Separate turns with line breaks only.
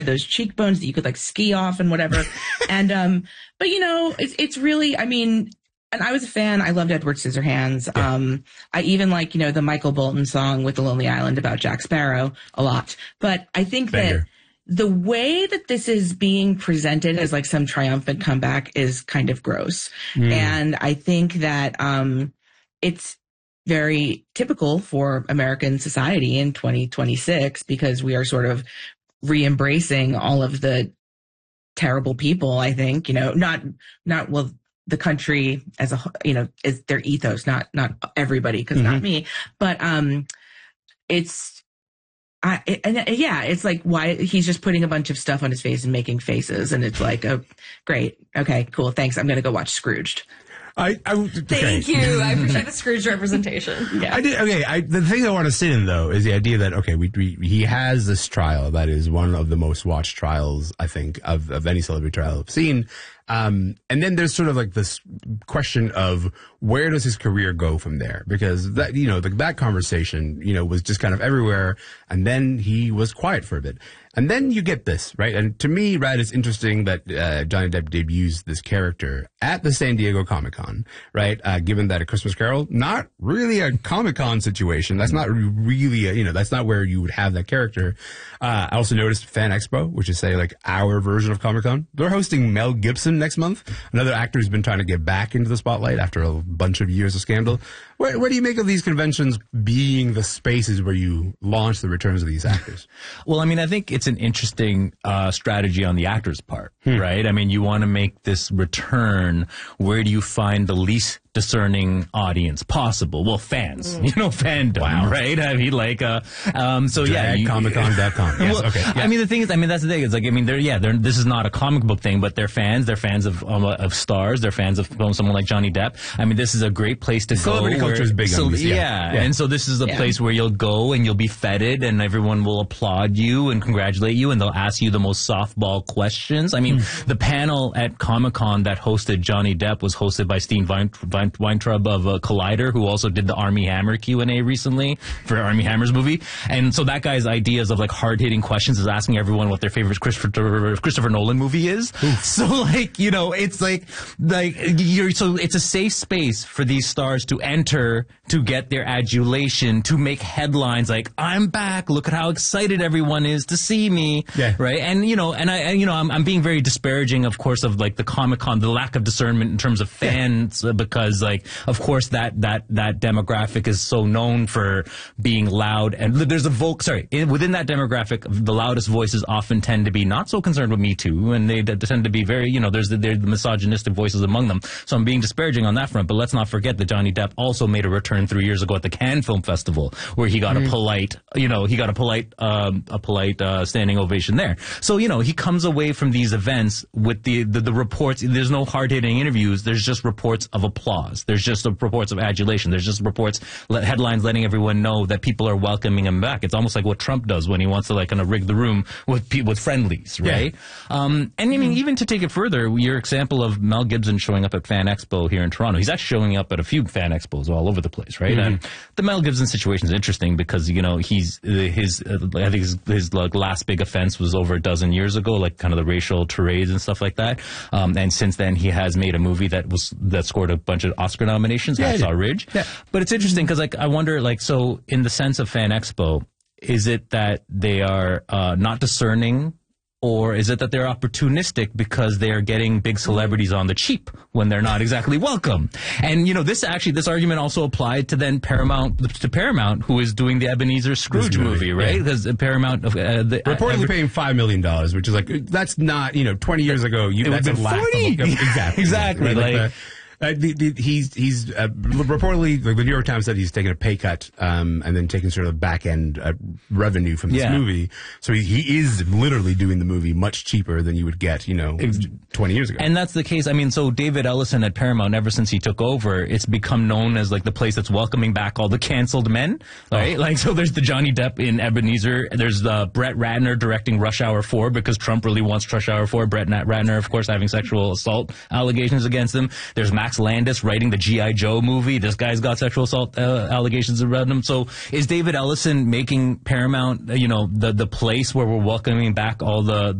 those cheekbones that you could like ski off and whatever. And, but you know, it's really, I mean, and I was a fan. I loved Edward Scissorhands. Yeah. I even like, you know, the Michael Bolton song with the Lonely Island about Jack Sparrow a lot. But I think that the way that this is being presented as like some triumphant comeback is kind of gross. And I think that, it's very typical for American society in 2026 because we are sort of re-embracing all of the terrible people, I think, you know, not well, the country as a, you know, is their ethos, not everybody, because not me, but it's like why he's just putting a bunch of stuff on his face and making faces, and it's like, oh, great, okay, cool, thanks, I'm gonna go watch Scrooged.
Thank you. I appreciate the Scrooge representation.
Yeah. The thing I want to sit in, though, is the idea that, okay, he has this trial that is one of the most watched trials, I think, of any celebrity trial I've seen. And then there's sort of like this question of where does his career go from there? Because that, you know, that conversation, you know, was just kind of everywhere. And then he was quiet for a bit. And then you get this, right? And to me, right, it's interesting that Johnny Depp debuts this character at the San Diego Comic-Con, right? Given that A Christmas Carol, not really a Comic-Con situation. That's not really, that's not where you would have that character. I also noticed Fan Expo, which is, say, like our version of Comic-Con. They're hosting Mel Gibson next month, another actor who's been trying to get back into the spotlight after a bunch of years of scandal. What do you make of these conventions being the spaces where you launch the returns of these actors?
Well, I mean, I think it's an interesting strategy on the actor's part, right? I mean, you want to make this return. Where do you find the least discerning audience possible? Well, fans, fandom, right? I mean, like, so yeah,
Comiccon.com. Yes,
well,
okay. Yeah.
I mean, the thing is, that's the thing. It's like, I mean, this is not a comic book thing, but they're fans. They're fans of stars. They're fans of someone like Johnny Depp. I mean, this is a great place to go.
Celebrity culture is big on this.
Yeah. And so this is a place where you'll go and you'll be feted and everyone will applaud you and congratulate you and they'll ask you the most softball questions. I mean, the panel at Comic-Con that hosted Johnny Depp was hosted by Steve Weintraub of Collider, who also did the Armie Hammer Q&A recently for Armie Hammer's movie. And so that guy's ideas of like hard-hitting questions is asking everyone what their favorite Christopher Nolan movie is. Oof. So like, it's so it's a safe space for these stars to enter, to get their adulation, to make headlines like, I'm back, look at how excited everyone is to see me. Yeah. Right. And, I'm being very disparaging, of course, of like the Comic-Con, the lack of discernment in terms of fans, because like, of course, that demographic is so known for being loud. And there's within that demographic, the loudest voices often tend to be not so concerned with Me Too. And they tend to be very, there's the misogynistic voices among them. So I'm being disparaging on that front. But let's not forget that Johnny Depp also made a return 3 years ago at the Cannes Film Festival, where he got a polite standing ovation there. So, he comes away from these events with the reports. There's no hard-hitting interviews. There's just reports of applause. There's just reports of adulation. There's just headlines letting everyone know that people are welcoming him back. It's almost like what Trump does when he wants to like kind of rig the room with friendlies, right? Yeah. And I mean, even to take it further, your example of Mel Gibson showing up at Fan Expo here in Toronto, he's actually showing up at a few fan expos all over the place, right? And the Mel Gibson situation is interesting because, I think his like last big offense was over a dozen years ago, like kind of the racial tirades and stuff like that. And since then, he has made a movie that scored a bunch of Oscar nominations, Hacksaw Ridge. Yeah. But it's interesting because like I wonder, like, so in the sense of Fan Expo, is it that they are not discerning? Or is it that they're opportunistic because they're getting big celebrities on the cheap when they're not exactly welcome? And, this argument also applied to then Paramount, who is doing the Ebenezer Scrooge movie, right? Because Paramount...
reportedly paying $5 million, which is like, that's not, 20 years ago, that's a lack of... Exactly. Right? He's reportedly, like the New York Times said, he's taken a pay cut and then taking sort of back end revenue from this movie. So he is literally doing the movie much cheaper than you would get, 20 years ago.
And that's the case. I mean, so David Ellison at Paramount, ever since he took over, it's become known as like the place that's welcoming back all the canceled men, right? Like, so there's the Johnny Depp in Ebenezer. There's the Brett Ratner directing Rush Hour 4 because Trump really wants Rush Hour 4. Brett Ratner, of course, having sexual assault allegations against him. There's Max Max Landis writing the G.I. Joe movie. This guy's got sexual assault allegations around him. So is David Ellison making Paramount, the place where we're welcoming back all the